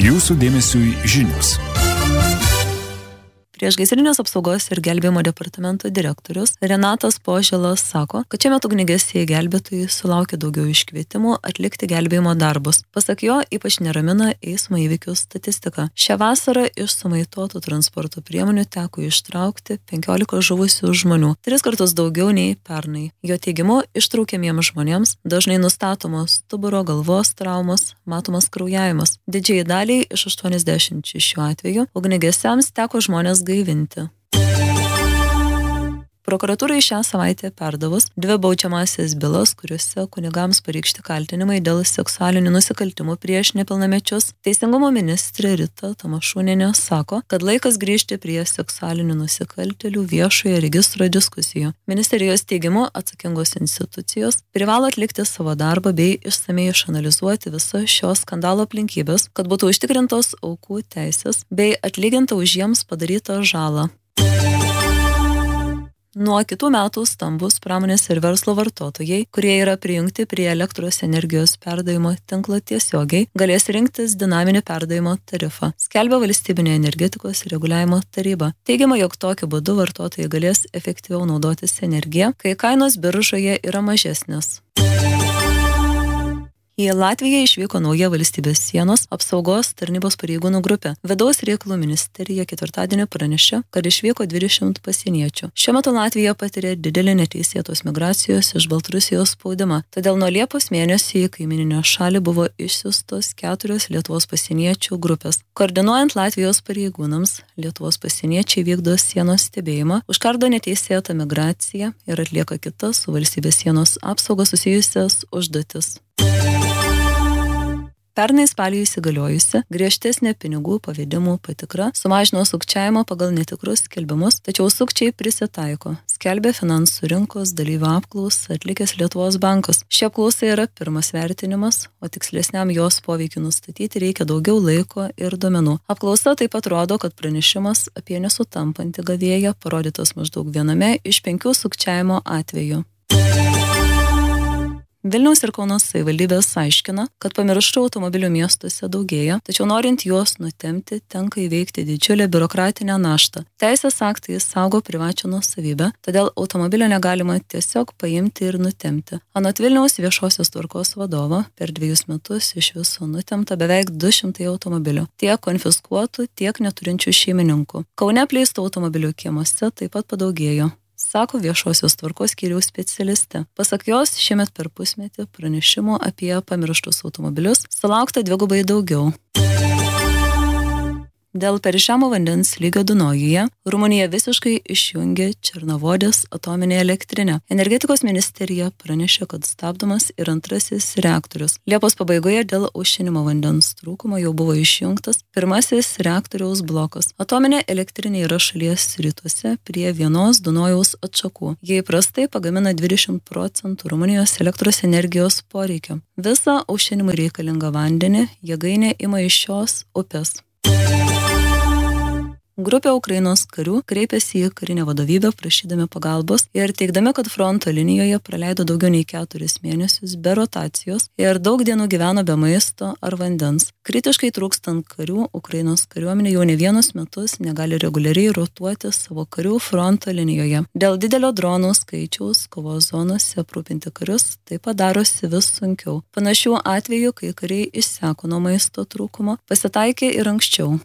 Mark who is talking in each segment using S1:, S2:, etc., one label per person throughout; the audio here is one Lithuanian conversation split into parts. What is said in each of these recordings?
S1: Jūsų dėmesiui žinios.
S2: Priešgaisrinės apsaugos ir gelbėjimo departamento direktorius Renatas Požėlas sako, kad šiuo metu ugniagesiai gelbėtojai sulaukia daugiau iškvietimų atlikti gelbėjimo darbus. Pasak jo, ypač neramina eismo įvykių statistika. Šią vasarą iš sumaitotų transporto priemonių teko ištraukti 15 žuvusių žmonių, 3 kartus daugiau nei pernai. Jo teigimu, ištraukiamiems žmonėms dažnai nustatomos stuburo galvos traumos, matomas kraujavimas. Didžiai daliai iš 86 atvejų ugniagesiams teko žmonės gaivinti. Prokuratūrai šią savaitę perdavus 2 baudžiamąsias bylas, kuriuose kunigams pareikšti kaltinimai dėl seksualinių nusikaltimų prieš nepilnamečius, Teisingumo ministrė Rita Tamašūnienė sako, kad laikas grįžti prie seksualinių nusikaltėlių viešojo registro diskusijų. Ministerijos teigimu atsakingos institucijos privalo atlikti savo darbą bei išsamei išanalizuoti visas šio skandalo aplinkybės, kad būtų užtikrintos aukų teisės bei atlyginta už jiems padarytą žalą. Nuo kitų metų stambus pramonės ir verslo vartotojai, kurie yra prijungti prie elektros energijos perdavimo tinklo tiesiogiai, galės rinktis dinaminį perdavimo tarifą, skelbia Valstybinė energetikos reguliavimo taryba. Teigiama, jog tokiu būdu vartotojai galės efektyviau naudotis energiją, kai kainos biržoje yra mažesnės. Į Latviją išvyko nauja valstybės sienos apsaugos tarnybos pareigūnų grupė. Vidaus reikalų ministerija ketvirtadienį pranešė, kad išvyko 20 pasieniečių. Šiuo metu Latvija patiria didelį neteisėtos migracijos iš Baltarusijos spaudimą. Todėl nuo Liepos mėnesio į kaimininę šalį buvo išsiųstos 4 Lietuvos pasieniečių grupės. Koordinuojant Latvijos pareigūnams, Lietuvos pasieniečiai vykdo sienos stebėjimą, užkardo neteisėtą migraciją ir atlieka kitas su valstybės sienos apsaugos susijusias užduotis. Pernai spalį įsigaliojusi griežtesnė pinigų pavedimų patikra sumažino sukčiavimą pagal netikrus skelbimus, tačiau sukčiai prisitaiko, skelbia finansų rinkos dalyvių apklausą atlikęs Lietuvos bankas. Ši apklausa yra pirmas vertinimas, o tikslesniam jos poveikiu nustatyti reikia daugiau laiko ir duomenų. Apklausa taip pat rodo, kad pranešimas apie nesutampantį gavėją parodytas maždaug 1 iš 5 sukčiavimo atvejų. Vilniaus ir Kauno savivaldybės aiškina, kad pamirštų automobilių miestuose daugėja, tačiau norint juos nutemti, tenka įveikti didžiulę biurokratinę naštą. Teisės aktai saugo privačią nuosavybę, todėl automobilio negalima tiesiog paimti ir nutemti. Anot Vilniaus viešosios tvarkos vadovo, per 2 metus iš viso nutemta beveik 200 automobilių, tiek konfiskuotų, tiek neturinčių šeimininkų. Kaune apleistų automobilių kiemuose taip pat padaugėjo, sako viešosios tvarkos skyriaus specialistė. Pasak jos, šiemet per pusmetį pranešimų apie pamirštus automobilius sulaukta 2 daugiau. Dėl per žemo vandens lygio Dunojuje Rumunija visiškai išjungė Černovodės atominę elektrinę. Energetikos ministerija pranešė, kad stabdomas ir 2 reaktorius. Liepos pabaigoje dėl aušinimo vandens trūkumo jau buvo išjungtas 1 reaktoriaus blokas. Atominė elektrinė yra šalies rytuose prie vienos Dunojaus atšakų. Jie įprastai pagamina 20% Rumunijos elektros energijos poreikio. Visą aušinimui reikalingą vandenį jėgainė ima iš šios upės. Grupė Ukrainos karių kreipėsi į karinę vadovybę prašydami pagalbos ir teigdami, kad fronto linijoje praleido daugiau nei 4 mėnesius be rotacijos ir daug dienų gyveno be maisto ar vandens. Kritiškai trūkstant karių, Ukrainos kariuomenė jau ne 1 metus negali reguliariai rotuoti savo karių fronto linijoje. Dėl didelio dronų skaičiaus kovos zonose aprūpinti karius taip pat darosi vis sunkiau. Panašių atvejų, kai kariai išseko nuo maisto trūkumo, pasitaikė ir anksčiau.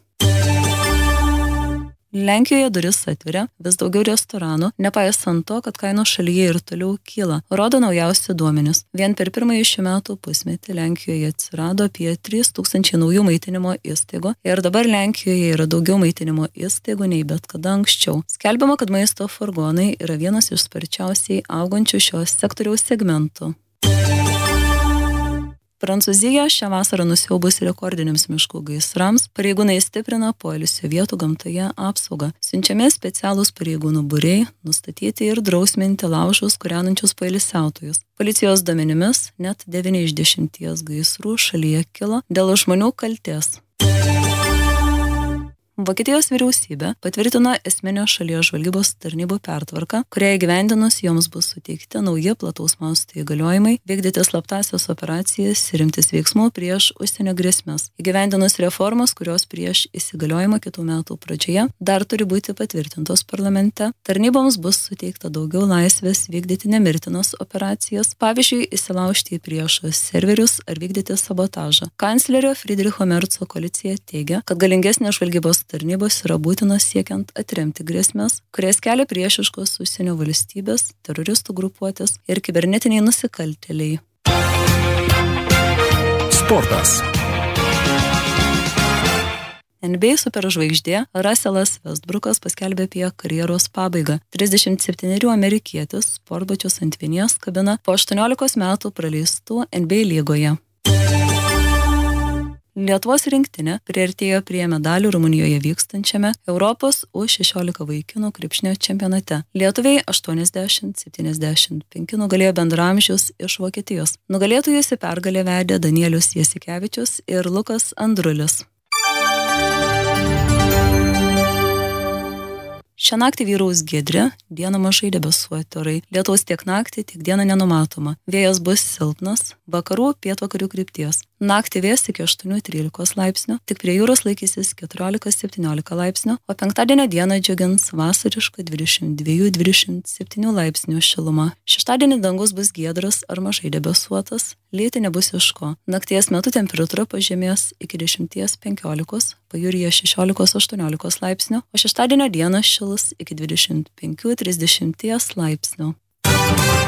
S2: Lenkijoje duris atveria vis daugiau restoranų, nepaisant to, kad kainos šalyje ir toliau kyla, rodo naujausi duomenys. Vien per pirmąjį šių metų pusmetį Lenkijoje atsirado apie 3000 naujų maitinimo įstaigų ir dabar Lenkijoje yra daugiau maitinimo įstaigų nei bet kada anksčiau. Skelbiama, kad maisto furgonai yra vienas iš sparčiausiai augančių šios sektoriaus segmentų. Prancūzija šią vasarą nusiaubus rekordiniams miškų gaisrams, pareigūnai stiprina poilsio vietų gamtoje apsaugą. Siunčiami specialūs pareigūnų būriai nustatyti ir drausminti laužus kūrenančius poilsiautojus. Policijos duomenimis net 9 iš 10 gaisrų šalyje kilo dėl žmonių kaltės. Vokietijos vyriausybė patvirtino esminio šalies žvalgybos tarnybų pertvarką, kuria įgyvendinus joms bus suteikti nauji plataus masto įgaliojimai vykdyti slaptąsias operacijas ir imtis veiksmų prieš užsienio grėsmes. Įgyvendinus reformas, kurios prieš įsigaliojimą kitų metų pradžioje dar turi būti patvirtintos parlamente, tarnyboms bus suteikta daugiau laisvės vykdyti nemirtinas operacijas, pavyzdžiui, įsilaužti į priešo serverius ar vykdyti sabotažą. Kanclerio Friedricho Merco koalicija teigia, kad galingesnės žvalgybos tarnybos yra būtinos siekiant atremti grėsmes, kurias kelia priešiškos užsienio valstybės, teroristų grupuotės ir kibernetiniai nusikaltėliai.
S1: Sportas.
S2: NBA superžvaigždė Russellas Westbrookas paskelbė apie karjeros pabaigą. 37 amerikietis sportbačius ant vinies kabina po 18 metų praleistų NBA lygoje. Lietuvos rinktinė priartėjo prie medalių Rumunijoje vykstančiame Europos U16 vaikinų krepšinio čempionate. Lietuviai 80-75 nugalėjo bendraamžius iš Vokietijos. Nugalėtojus į pergalę vedė Danielius Jasikevičius ir Lukas Andrulis. Šią naktį vyraus giedri, dieną mažai debesuoti orai. Lietaus tiek naktį, tiek dieną nenumatoma. Vėjas bus silpnas, vakarų pietvakarių krypties. Naktį vėjas iki 8-13 laipsnių, tik prie jūros laikysis 14-17 laipsnių, o penktadienio dieną džiugins vasariška 22-27 laipsnių šiluma. Šeštadienį dangus bus giedras ar mažai debesuotas, lieti nebus iš ko. Nakties metu temperatūra pažemės iki 10-15, pajūryje 16-18 laipsnių, o šeštadienio dieną šils iki 25-30 laipsnių.